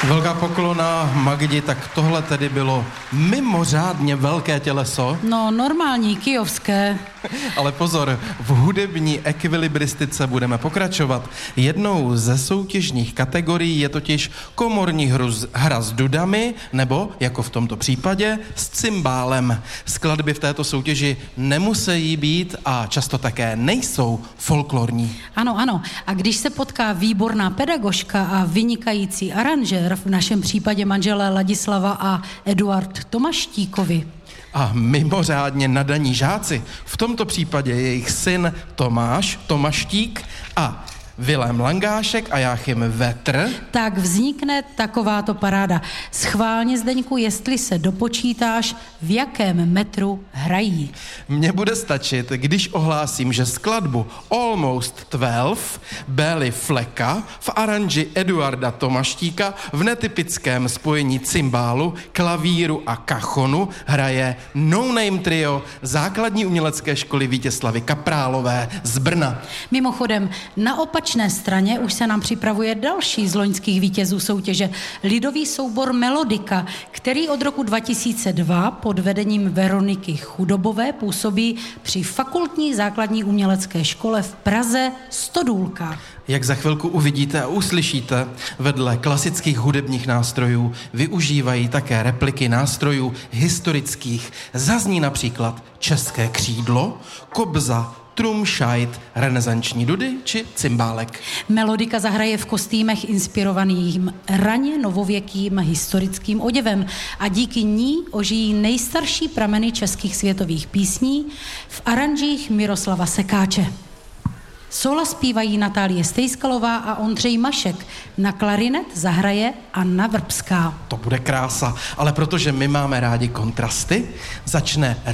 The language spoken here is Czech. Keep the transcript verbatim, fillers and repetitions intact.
Velká poklona Magdi, tak tohle tedy bylo mimořádně velké těleso. No, normální, kyjovské. Ale pozor, v hudební ekvilibristice budeme pokračovat. Jednou ze soutěžních kategorií je totiž komorní hru, hra s dudami, nebo, jako v tomto případě, s cymbálem. Skladby v této soutěži nemusí být a často také nejsou folklorní. Ano, ano. A když se potká výborná pedagožka a vynikající aranžér, v našem případě manželé Ladislava a Eduard Tomaštíkovi, a mimořádně nadaní žáci, v tomto případě jejich syn Tomáš Tomaštík a Vilém Langášek a Jáchym Vetr, tak vznikne takováto paráda. Schválně, Zdeňku, jestli se dopočítáš, v jakém metru hrají. Mně bude stačit, když ohlásím, že skladbu Almost twelve Bély Fleka v aranži Eduarda Tomaštíka v netypickém spojení cymbálu, klavíru a kachonu hraje No Name Trio základní umělecké školy Vítězslavy Kaprálové z Brna. Mimochodem, na opačné straně už se nám připravuje další z loňských vítězů soutěže, lidový soubor Melodika, který od roku dva tisíce dva pod vedením Veroniky Chudobové působí při Fakultní základní umělecké škole v Praze Stodůlka. Jak za chvilku uvidíte a uslyšíte, vedle klasických hudebních nástrojů využívají také repliky nástrojů historických. Zazní například české křídlo, kobza, trumšajt, renesanční dudy či cymbálek. Melodika zahraje v kostýmech inspirovaným raně novověkým historickým oděvem a díky ní ožijí nejstarší prameny českých světových písní v aranžích Miroslava Sekáče. Sola zpívají Natálie Stejskalová a Ondřej Mašek. Na klarinet zahraje Anna Vrbská. To bude krása, ale protože my máme rádi kontrasty, začne